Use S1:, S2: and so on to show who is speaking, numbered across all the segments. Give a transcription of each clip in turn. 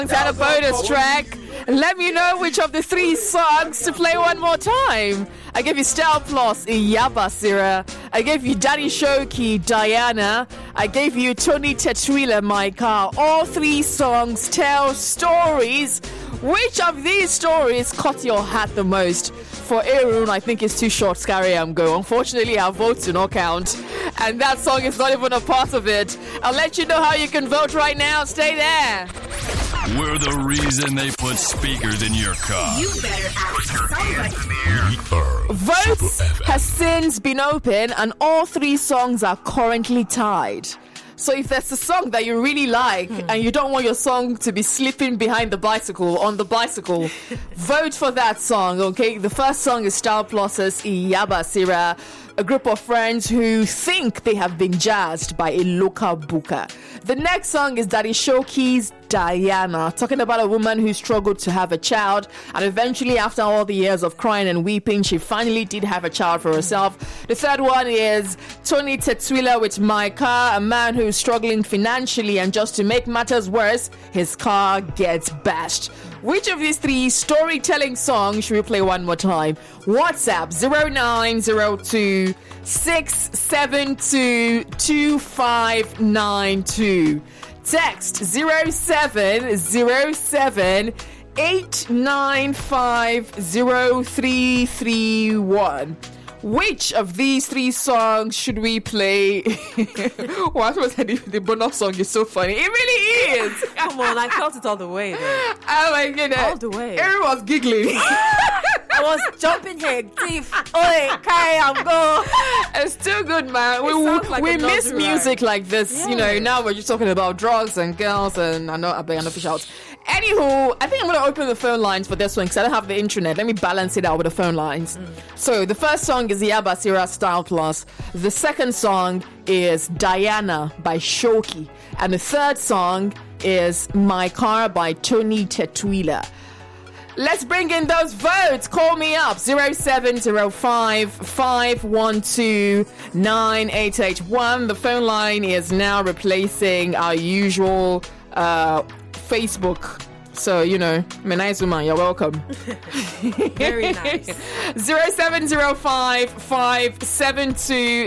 S1: And a bonus track. Let me know which of the three songs to play one more time. I gave you Style Plus, Iyaba Sira. I gave you Daddy Shoki, Diana. I gave you Tony Tetwila, My Car. All three songs tell stories. Which of these stories caught your heart the most? For Arun, I think it's too short, Scary I'm Go. Unfortunately, our votes do not count. And that song is not even a part of it. I'll let you know how you can vote right now. Stay there.
S2: We're the reason they put speakers in your car.
S3: You better ask somebody.
S1: Votes has since been open and all three songs are currently tied. So if there's a song that you really like and you don't want your song to be slipping behind the bicycle, on the bicycle, vote for that song, okay? The first song is Style Plus's Iyaba Sira, a group of friends who think they have been jazzed by a local booker. The next song is Daddy Shoki's Diana, talking about a woman who struggled to have a child, and eventually, after all the years of crying and weeping, she finally did have a child for herself. The third one is Tony Tetwila with My Car, a man who is struggling financially, and just to make matters worse, his car gets bashed. Which of these three storytelling songs should we play one more time? WhatsApp 0902 672 2592. Text 0707 895 0331. Which of these three songs should we play? What was the bonus song? Is so funny. It really is.
S4: Come on, I felt it all the way. Though.
S1: Oh my goodness.
S4: All the way.
S1: Everyone was giggling.
S4: I was jumping here. Thief. Oi, carry on, go.
S1: It's still good, man. We miss music like this.
S4: Yeah.
S1: You know, now we're just talking about drugs and girls and I know I'm being unofficial. Anywho, I think I'm going to open the phone lines for this one because I don't have the internet. Let me balance it out with the phone lines. So the first song is Iyaba Sira Style Plus. The second song is Diana by Shoki. And the third song is My Car by Tony Tetwila. Let's bring in those votes. Call me up 0705 512 9881. The phone line is now replacing our usual Facebook. So, you know, I'm a nice woman. You're welcome.
S4: Very nice.
S1: 0705 572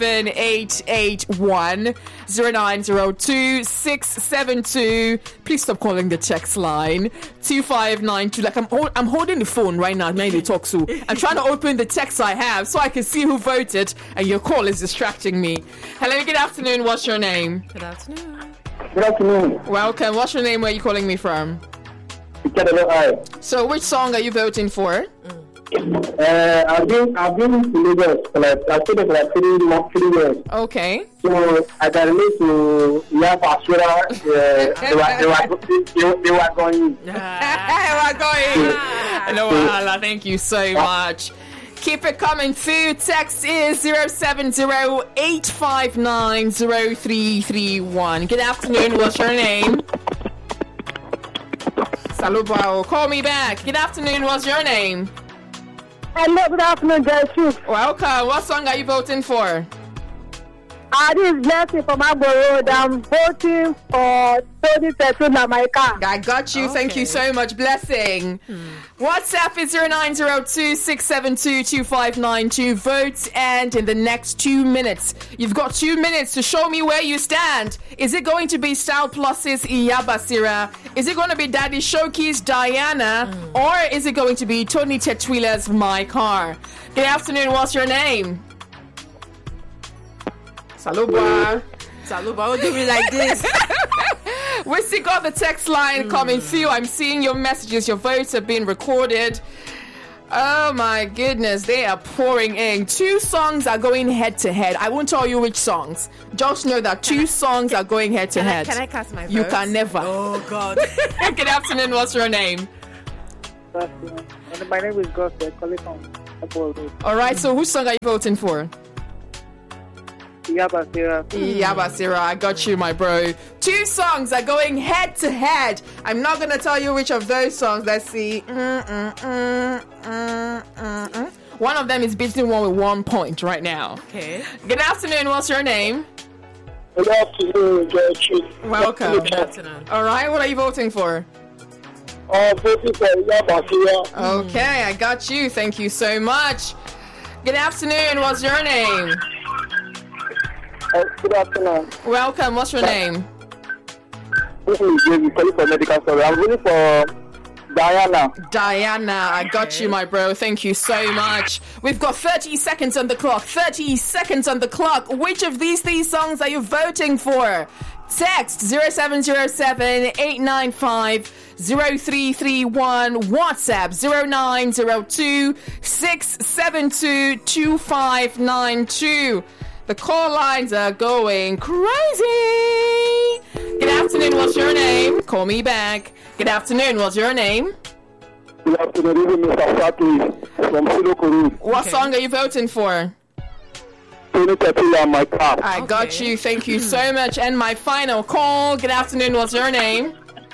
S1: 7881 0902 672. Please stop calling the text line 2592. Like I'm holding the phone right now. Maybe talk so. I'm trying to open the text I have so I can see who voted, and your call is distracting me. Hello, good afternoon. What's your name?
S4: Good afternoon.
S5: Good afternoon.
S1: Welcome. What's your name? Where are you calling me from?
S5: Hi.
S1: So, which song are you voting for?
S5: I've been to Lagos for like I stayed there for like 3 years.
S1: Okay.
S5: So I can relate to Iyaba Sira. They were going.
S1: No, thank you so much. Keep it coming through. Text is 070-859-0331. Good afternoon. What's your name? Salubao. Call me back. Good afternoon. What's your name?
S5: Hello, good afternoon, guys.
S1: Welcome. What song are you voting for?
S5: This is Blessing from Agbo Road. I'm voting for Tony Tetwila, My Car.
S1: I got you. Okay. Thank you so much. Blessing. WhatsApp is 0902 672 2592. Votes end in the next 2 minutes. You've got 2 minutes to show me where you stand. Is it going to be Style Plus's Iyaba Sira? Is it going to be Daddy Shoki's Diana? Or is it going to be Tony Tetwila's My Car? Good afternoon. What's your name? Saluba.
S4: Don't do me like this.
S1: We still got the text line coming through. I'm seeing your messages. Your votes are being recorded. Oh my goodness, they are pouring in. 2 songs are going head to head. I won't tell you which songs. Just know that 2 songs are going head to head.
S4: Can I cast my vote?
S1: You can never.
S4: Oh God.
S1: Good afternoon. What's your name?
S5: My name is Gospel. Calling from Agbo Road.
S1: All right. So, which song are you voting for?
S5: Iyaba Sira.
S1: Iyaba Sira, I got you, my bro. 2 songs are going head to head. I'm not going to tell you which of those songs. Let's see. One of them is beating one with 1 point right now.
S4: Okay.
S1: Good afternoon. What's your name?
S5: Good afternoon, guys.
S1: Welcome.
S4: Good afternoon.
S1: All right. What are you voting for?
S5: voting for Iyabasira.
S1: Okay, I got you. Thank you so much. Good afternoon. What's your name?
S5: Good afternoon.
S1: Welcome. What's your name?
S5: This is David calling for medical story. I'm voting for Diana.
S1: Diana, I got you, my bro. Thank you so much. We've got 30 seconds on the clock. 30 seconds on the clock. Which of these three songs are you voting for? Text 0707-895-0331. WhatsApp 0902-672-2592. The call lines are going crazy. Good afternoon, what's your name? Call me back. Good afternoon, what's your name?
S5: Good afternoon, this is Mr. Saki from Silokuru.
S1: What song are you voting for?
S5: Tony Tetula, my car.
S1: I got you. Thank you so much. And my final call. Good afternoon. What's your name?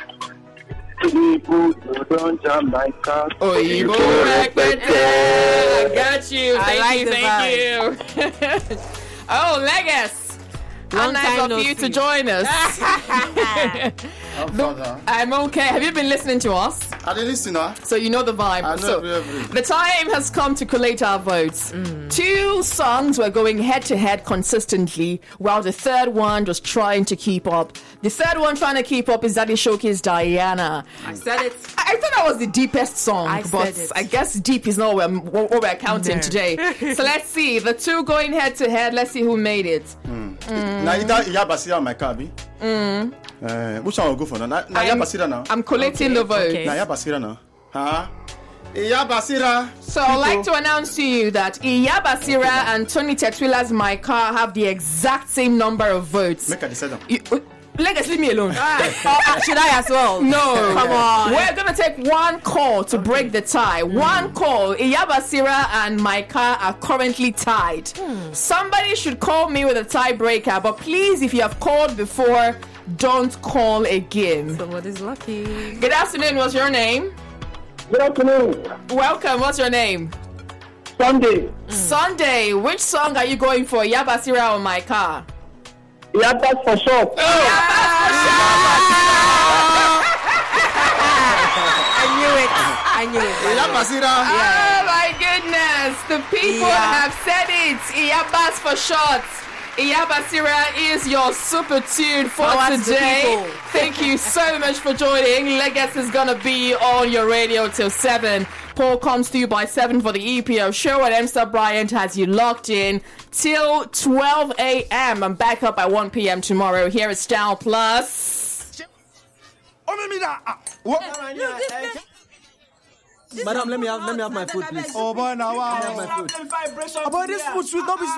S5: My car.
S1: Oyibo Rekpete. I got you. Thank you. Oh, Legas.
S4: Long
S1: nice
S4: time
S1: of
S4: no
S1: you
S4: see.
S1: to join us. I'm okay. Have you been listening to us?
S6: I didn't listen, huh?
S1: So you know the vibe.
S6: I know
S1: So
S6: every.
S1: the time has come to collate our votes. 2 songs were going head to head consistently, while the third one was trying to keep up. The third one trying to keep up is Daddy Showcase Diana.
S4: I said it.
S1: I thought that was the deepest song,
S4: I
S1: but
S4: said it.
S1: I guess deep is not what we're counting
S4: No.
S1: today. So let's see. The 2 going head to head. Let's see who made it.
S6: Now either Iyabasira or my car, be? Which one will go for now? Now Iyabasira now.
S1: I'm collating the votes.
S4: okay.
S6: Now Iyabasira now. Huh? Iyabasira.
S1: So I'd like to announce to you that Iyabasira and Tony Tetwila's My Car have the exact same number of votes.
S6: Make her decide now.
S1: Legas, leave me alone.
S4: Should I as well?
S1: No.
S4: Come on.
S1: We're going to take one call to break the tie. One call. Iyabasira and My Car are currently tied. Somebody should call me with a tiebreaker, but please, if you have called before, don't call again.
S4: Somebody's lucky.
S1: Good afternoon. What's your name?
S5: Good afternoon.
S1: Welcome. What's your name?
S5: Sunday.
S1: Sunday. Which song are you going for? Iyabasira or My Car?
S5: Iyabas for sure.
S4: I knew it.
S6: Iyabasira.
S1: Oh my goodness! The people have said it. Iyabas for short. Iyabasira is your super tune for
S4: Power to the
S1: today.
S4: people.
S1: Thank you so much for joining. Legas is gonna be on your radio till 7. Paul comes to you by 7 for the EPO show, and Emster Bryant has you locked in till 12 a.m. I'm back up at 1 p.m. tomorrow. Here is Style Plus.
S7: Madam, let me have my food, please.
S6: Oh boy, now
S7: Let me have my food. About this food, sweet, don't be